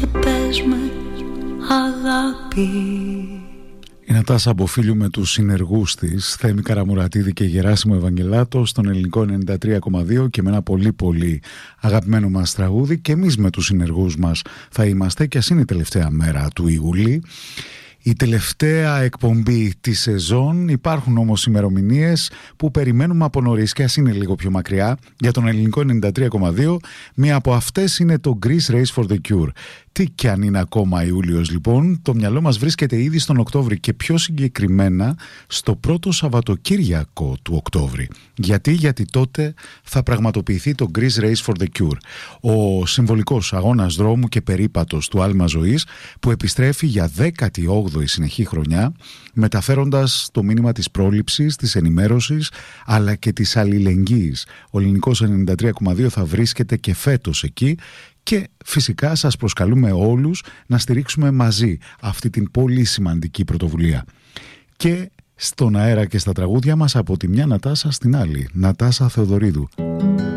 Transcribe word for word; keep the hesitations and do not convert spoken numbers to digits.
και πες με αγάπη. Η Νατάσα Αμποφίλιου με τους συνεργούς της, Θέμη Καραμουρατίδη και Γεράσιμο Ευαγγελάτο, στον Ελληνικό ενενήντα τρία κόμμα δύο και με ένα πολύ πολύ αγαπημένο μας τραγούδι. Και εμείς με τους συνεργούς μας θα είμαστε, και ας είναι η τελευταία μέρα του Ιούλη, η τελευταία εκπομπή της σεζόν. Υπάρχουν όμως ημερομηνίες που περιμένουμε από νωρίς και ας είναι λίγο πιο μακριά για τον Ελληνικό ενενήντα τρία κόμμα δύο. Μία από αυτές είναι το Greece Race for the Cure. Τι κι αν είναι ακόμα Ιούλιος λοιπόν, το μυαλό μας βρίσκεται ήδη στον Οκτώβρη και πιο συγκεκριμένα στο πρώτο Σαββατοκύριακο του Οκτώβρη. Γιατί, γιατί τότε θα πραγματοποιηθεί το Greece Race for the Cure, ο συμβολικός αγώνας δρόμου και περίπατος του άλμα ζωής που επιστρέφει για δέκατη όγδοη συνεχή χρονιά, μεταφέροντας το μήνυμα της πρόληψης, της ενημέρωσης αλλά και της αλληλεγγύης. Ο Ελληνικός ενενήντα τρία κόμμα δύο θα βρίσκεται και φέτος εκεί. Και φυσικά σας προσκαλούμε όλους να στηρίξουμε μαζί αυτή την πολύ σημαντική πρωτοβουλία. Και στον αέρα και στα τραγούδια μας από τη μια Νατάσα στην άλλη, Νατάσα Θεοδωρίδου.